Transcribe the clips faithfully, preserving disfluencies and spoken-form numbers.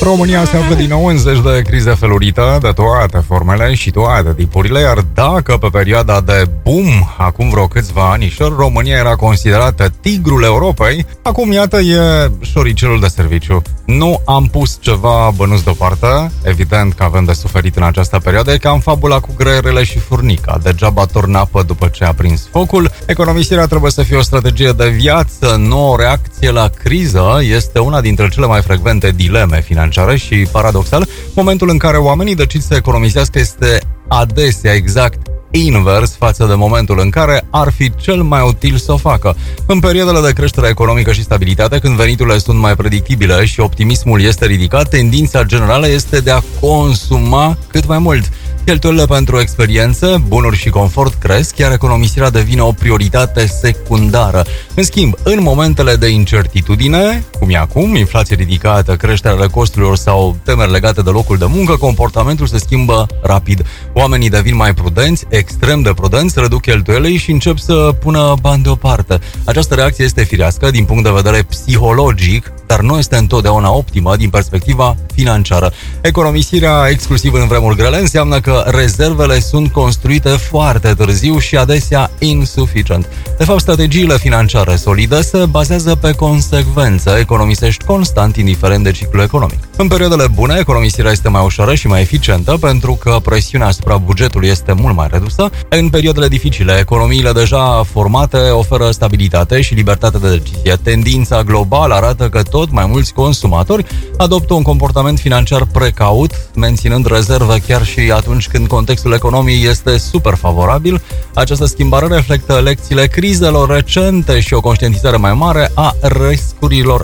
România se află din nou în zeci de crize felurite, de toate formele și toate tipurile, iar dacă pe perioada de boom, acum vreo câțiva anișori, România era considerată tigrul Europei, acum iată e șoricelul de serviciu. Nu am pus ceva bănuți deoparte, evident că avem de suferit în această perioadă, că am fabula cu greierele și furnica, degeaba torn apă după ce a prins focul. Economisirea trebuie să fie o strategie de viață, nu o reacție la criză, este una dintre cele mai frecvente dileme financiare și, paradoxal, momentul în care oamenii decid să economisească este adesea exact invers față de momentul în care ar fi cel mai util să o facă. În perioadele de creștere economică și stabilitate, când veniturile sunt mai predictibile și optimismul este ridicat, tendința generală este de a consuma cât mai mult. Cheltuielile pentru experiență, bunuri și confort cresc, iar economisirea devine o prioritate secundară. În schimb, în momentele de incertitudine, cum e acum, inflație ridicată, creșterea costurilor sau temeri legate de locul de muncă, comportamentul se schimbă rapid. Oamenii devin mai prudenți, extrem de prudenți, reduc cheltuielile și încep să pună bani deoparte. Această reacție este firească din punct de vedere psihologic, dar nu este întotdeauna optimă din perspectiva financiară. Economisirea exclusiv în vremuri grele înseamnă că rezervele sunt construite foarte târziu și adesea insuficient. De fapt, strategiile financiare solide se bazează pe consecvență. Economisești constant, indiferent de ciclul economic. În perioadele bune, economisirea este mai ușoară și mai eficientă pentru că presiunea asupra bugetului este mult mai redusă. În perioadele dificile, economiile deja formate oferă stabilitate și libertate de decizie. Tendința globală arată că tot mai mulți consumatori adoptă un comportament financiar precaut, menținând rezerve chiar și atunci când contextul economic este super favorabil. Această schimbare reflectă lecțiile crizelor recente și o conștientizare mai mare a riscurilor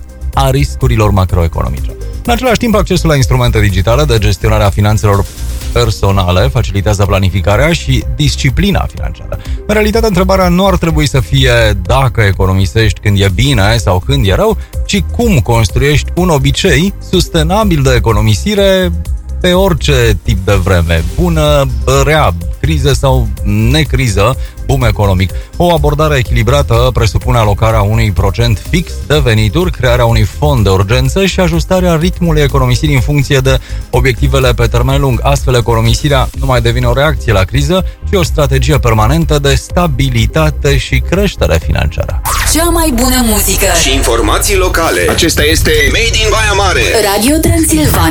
a riscurilor macroeconomice. În același timp, accesul la instrumente digitale de gestionare a finanțelor personale facilitează planificarea și disciplina financiară. În realitate, întrebarea nu ar trebui să fie dacă economisești când e bine sau când e rău, ci cum construiești un obicei sustenabil de economisire pe orice tip de vreme, bună, rea, criză sau necriză, boom economic. O abordare echilibrată presupune alocarea unui procent fix de venituri, crearea unui fond de urgență și ajustarea ritmului economisirii în funcție de obiectivele pe termen lung. Astfel, economisirea nu mai devine o reacție la criză, ci o strategie permanentă de stabilitate și creștere financiară. Cea mai bună muzică și informații locale. Acesta este Made in Baia Mare. Radio Transilvania.